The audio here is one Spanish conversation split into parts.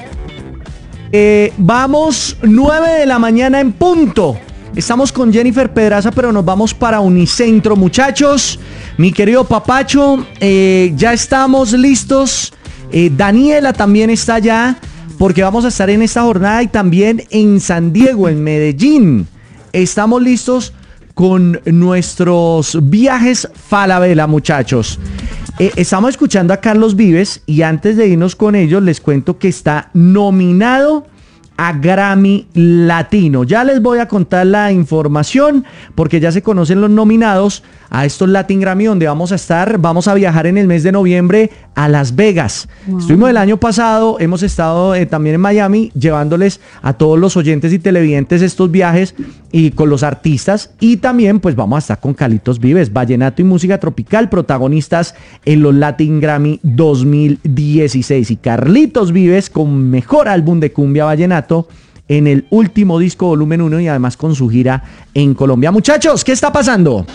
Vamos 9 de la mañana en punto. Estamos con Jennifer Pedraza, pero nos vamos para Unicentro, muchachos. Mi querido Papacho, ya estamos listos. Daniela también está allá, porque vamos a estar en esta jornada y también en San Diego, en Medellín. Estamos listos con nuestros viajes Falabella, muchachos. Estamos escuchando a Carlos Vives y antes de irnos con ellos les cuento que está nominado a Grammy Latino. Ya les voy a contar la información porque ya se conocen los nominados a estos Latin Grammy, donde vamos a estar. Vamos a viajar en el mes de noviembre a Las Vegas. Wow. Estuvimos el año pasado, hemos estado también en Miami llevándoles a todos los oyentes y televidentes estos viajes y con los artistas, y también pues vamos a estar con Carlitos Vives, vallenato y música tropical, protagonistas en los Latin Grammy 2016, y Carlitos Vives con mejor álbum de cumbia vallenato en el último disco volumen 1 y además con su gira en Colombia. Muchachos, ¿qué está pasando?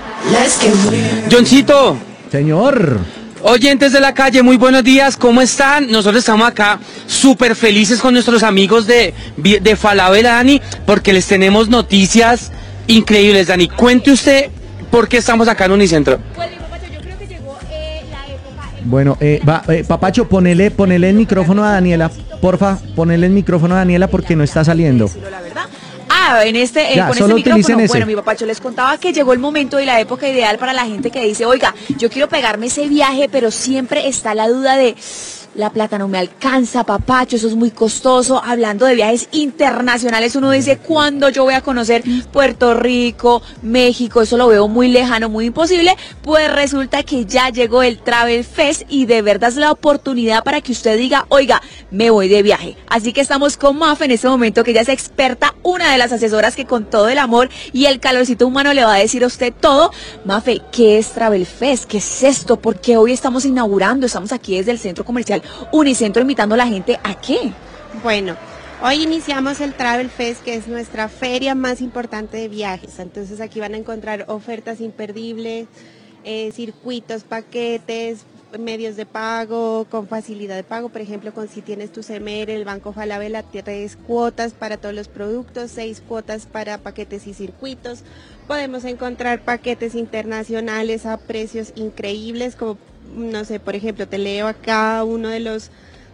Johncito. Señor. Oyentes de la calle, muy buenos días, ¿cómo están? Nosotros estamos acá súper felices con nuestros amigos de Falabella, Dani, porque les tenemos noticias increíbles. Dani, cuente usted por qué estamos acá en Unicentro. Pues, Papacho, yo creo que llegó la época... Bueno, Papacho, ponele el micrófono a Daniela, porfa, ponele el micrófono a Daniela porque no está saliendo. La verdad. Con este utilicen micrófono, ese. bueno, mi Papacho, les contaba que llegó el momento y la época ideal para la gente que dice, oiga, yo quiero pegarme ese viaje, pero siempre está la duda de... La plata no me alcanza, Papacho, eso es muy costoso. Hablando de viajes internacionales, uno dice, ¿cuándo yo voy a conocer Puerto Rico, México? Eso lo veo muy lejano, muy imposible. Pues resulta que ya llegó el Travel Fest y de verdad es la oportunidad para que usted diga, oiga, me voy de viaje. Así que estamos con Mafe en este momento, que ella es experta, una de las asesoras que con todo el amor y el calorcito humano le va a decir a usted todo. Mafe, ¿qué es Travel Fest? ¿Qué es esto? Porque hoy estamos inaugurando, estamos aquí desde el Centro Comercial Unicentro invitando a la gente ¿a qué? Bueno, hoy iniciamos el Travel Fest, que es nuestra feria más importante de viajes. Entonces aquí van a encontrar ofertas imperdibles, circuitos, paquetes, medios de pago, con facilidad de pago. Por ejemplo, si tienes tu CMR, el Banco Falabella, 3 cuotas para todos los productos, 6 cuotas para paquetes y circuitos. Podemos encontrar paquetes internacionales a precios increíbles, como no sé, por ejemplo, te leo acá uno de los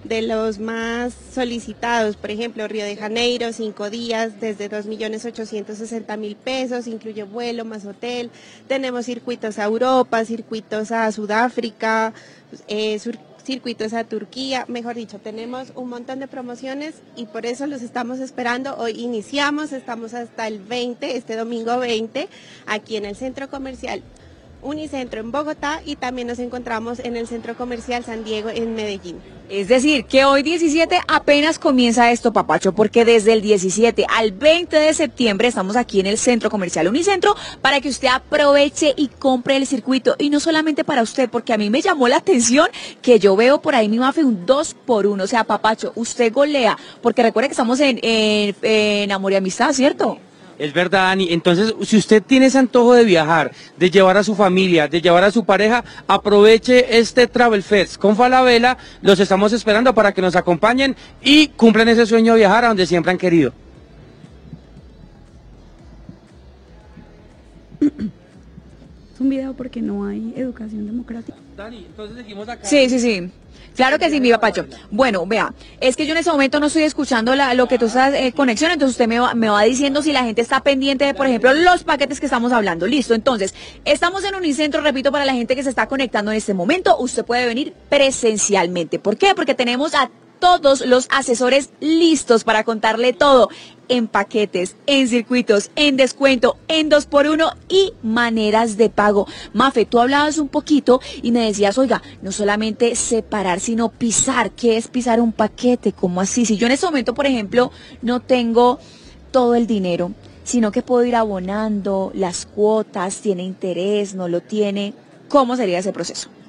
más solicitados, por ejemplo, Río de Janeiro, 5 días, desde 2.860.000 pesos, incluye vuelo más hotel. Tenemos circuitos a Europa, circuitos a Sudáfrica, circuitos a Turquía, mejor dicho, tenemos un montón de promociones y por eso los estamos esperando. Hoy iniciamos, estamos hasta el 20, este domingo 20, aquí en el Centro Comercial Unicentro en Bogotá, y también nos encontramos en el Centro Comercial San Diego en Medellín. Es decir, que hoy 17 apenas comienza esto, Papacho, porque desde el 17 al 20 de septiembre estamos aquí en el Centro Comercial Unicentro para que usted aproveche y compre el circuito. Y no solamente para usted, porque a mí me llamó la atención que yo veo por ahí, mi Mafe, un 2x1. O sea, Papacho, usted golea, porque recuerde que estamos en Amor y Amistad, ¿cierto? Es verdad, Dani. Entonces, si usted tiene ese antojo de viajar, de llevar a su familia, de llevar a su pareja, aproveche este Travel Fest con Falabella. Los estamos esperando para que nos acompañen y cumplan ese sueño de viajar a donde siempre han querido. Es un video porque no hay educación democrática. Dani, entonces seguimos acá. Sí. Claro que sí, mi Papacho. Bueno, vea, es que yo en ese momento no estoy escuchando lo que tú estás conexión, entonces usted me va diciendo si la gente está pendiente de, por ejemplo, los paquetes que estamos hablando. Listo, entonces, estamos en Unicentro, repito, para la gente que se está conectando en este momento, usted puede venir presencialmente. ¿Por qué? Porque tenemos a todos los asesores listos para contarle todo en paquetes, en circuitos, en descuento, en 2x1 y maneras de pago. Mafe, tú hablabas un poquito y me decías, oiga, no solamente separar, sino pisar. ¿Qué es pisar un paquete? ¿Cómo así? Si yo en este momento, por ejemplo, no tengo todo el dinero, sino que puedo ir abonando las cuotas, tiene interés, no lo tiene, ¿cómo sería ese proceso?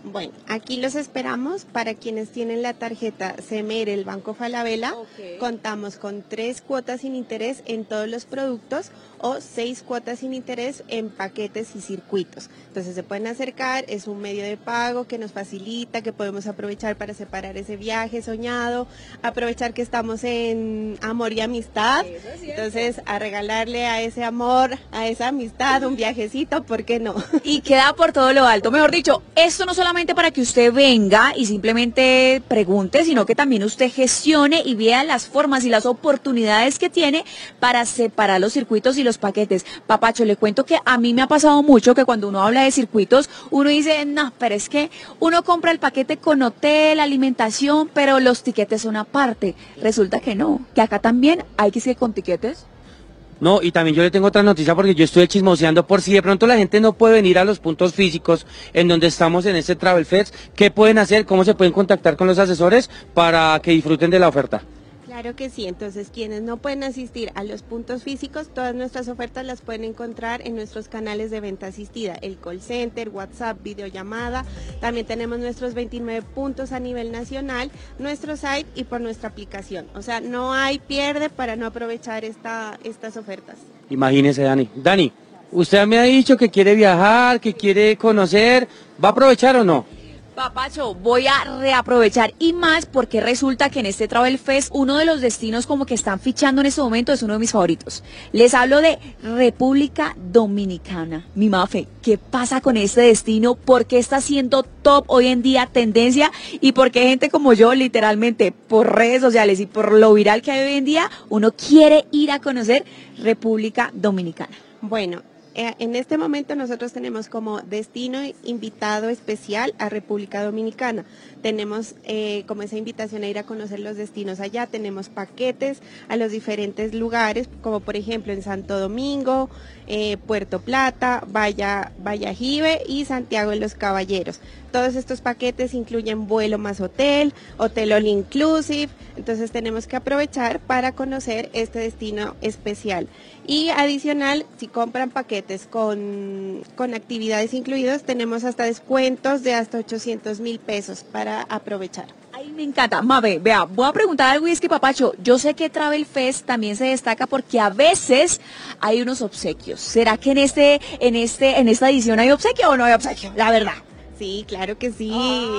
Bueno, aquí los esperamos para quienes tienen la tarjeta CMR, el Banco Falabella. Ok. Contamos con 3 cuotas sin interés en todos los productos o 6 cuotas sin interés en paquetes y circuitos. Entonces se pueden acercar, es un medio de pago que nos facilita, que podemos aprovechar para separar ese viaje soñado, aprovechar que estamos en amor y amistad. Entonces a regalarle a ese amor, a esa amistad, un viajecito, ¿por qué no? Y queda por todo lo alto. Mejor dicho, esto no solamente para que usted venga y simplemente pregunte, sino que también usted gestione y vea las formas y las oportunidades que tiene para separar los circuitos y los paquetes. Papacho, le cuento que a mí me ha pasado mucho que cuando uno habla de circuitos, uno dice, no, pero es que uno compra el paquete con hotel, alimentación, pero los tiquetes son aparte. Resulta que no, que acá también hay que ir con tiquetes. No, y también yo le tengo otra noticia porque yo estoy chismoseando por si de pronto la gente no puede venir a los puntos físicos en donde estamos en este Travel Fest. ¿Qué pueden hacer? ¿Cómo se pueden contactar con los asesores para que disfruten de la oferta? Claro que sí, entonces quienes no pueden asistir a los puntos físicos, todas nuestras ofertas las pueden encontrar en nuestros canales de venta asistida, el call center, WhatsApp, videollamada, también tenemos nuestros 29 puntos a nivel nacional, nuestro site y por nuestra aplicación. O sea, no hay pierde para no aprovechar estas ofertas. Imagínese, Dani. Dani, usted me ha dicho que quiere viajar, que quiere conocer, ¿va a aprovechar o no? Papacho, voy a reaprovechar y más porque resulta que en este Travel Fest uno de los destinos como que están fichando en este momento es uno de mis favoritos. Les hablo de República Dominicana. Mi Mafe, ¿qué pasa con este destino? ¿Por qué está siendo top hoy en día, tendencia? ¿Y por qué gente como yo, literalmente, por redes sociales y por lo viral que hay hoy en día, uno quiere ir a conocer República Dominicana? Bueno, en este momento nosotros tenemos como destino invitado especial a República Dominicana. Tenemos como esa invitación a ir a conocer los destinos allá. Tenemos paquetes a los diferentes lugares, como por ejemplo en Santo Domingo, Puerto Plata, Bayahibe y Santiago de los Caballeros. Todos estos paquetes incluyen vuelo más hotel, hotel all inclusive, entonces tenemos que aprovechar para conocer este destino especial. Y adicional, si compran paquetes con actividades incluidas, tenemos hasta descuentos de hasta 800,000 pesos para aprovechar. Ay, me encanta. Mabe, vea, voy a preguntar algo y es que, Papacho, yo sé que Travel Fest también se destaca porque a veces hay unos obsequios. ¿Será que en esta edición hay obsequio o no hay obsequio? La verdad. Sí, claro que sí.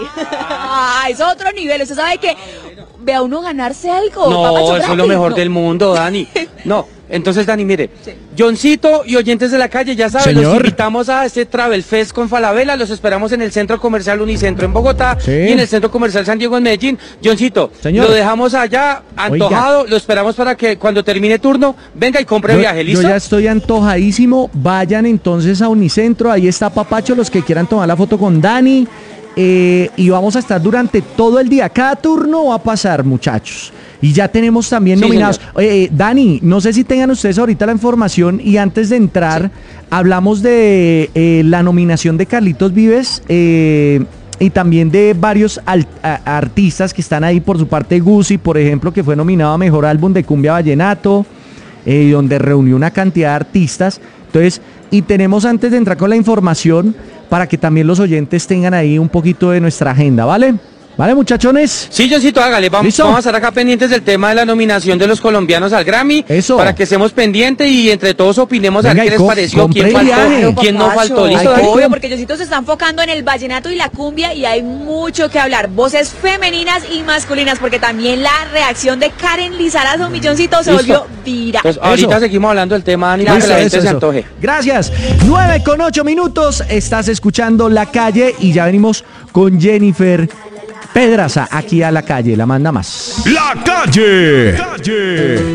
Es otro nivel. Usted sabe que, vea, uno ganarse algo. No, Papacho, eso es lo mejor no. del mundo, Dani. No, entonces, Dani, mire, Sí. Johncito y oyentes de la calle, ya saben, Señor. los invitamos a este Travel Fest con Falabella, los esperamos en el Centro Comercial Unicentro en Bogotá Sí. y en el Centro Comercial San Diego en Medellín. Johncito, Señor. lo dejamos allá, antojado, lo esperamos para que cuando termine turno, venga y compre viaje, ¿listo? Yo ya estoy antojadísimo. Vayan entonces a Unicentro. Ahí está Papacho, los que quieran tomar la foto con Dani. Y vamos a estar durante todo el día. Cada turno va a pasar, muchachos. Y ya tenemos también Sí, nominados. Dani, no sé si tengan ustedes ahorita la información. Y antes de entrar, hablamos de la nominación de Carlitos Vives. Y también de varios artistas que están ahí por su parte. Guzzi, por ejemplo, que fue nominado a Mejor Álbum de Cumbia Vallenato, donde reunió una cantidad de artistas. Entonces, y tenemos antes de entrar con la información para que también los oyentes tengan ahí un poquito de nuestra agenda, ¿vale? ¿Vale, muchachones? Sí, Johncito, hágale, vamos ¿Listo? a estar acá pendientes del tema de la nominación de los colombianos al Grammy. Eso. Para que estemos pendientes y entre todos opinemos a Venga, ver qué y les pareció, quién compre faltó, viaje. quién no faltó, ¿listo, Hay Dani? que- Obvio, porque Yosito se está enfocando en el vallenato y la cumbia y hay mucho que hablar. Voces femeninas y masculinas, porque también la reacción de Karen Lizarazo, Milloncito, se Listo. volvió viral. Pues ahorita Eso. seguimos hablando del tema, Dani, para que Eso, la gente eso, se eso. antoje. Gracias. 9:08. Estás escuchando La Calle y ya venimos con Jennifer Pedraza aquí a La Calle. La manda más. La Calle.